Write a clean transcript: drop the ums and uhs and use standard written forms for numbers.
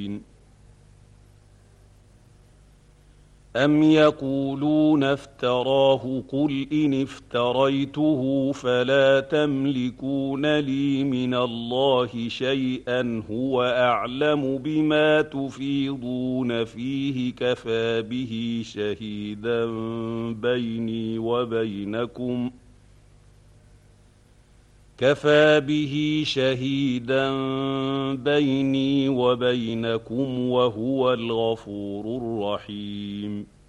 أم يقولون افتراه قل إن افتريته فلا تملكون لي من الله شيئا هو أعلم بما تفيضون فيه كفى به شهيدا بيني وبينكم وهو الغفور الرحيم.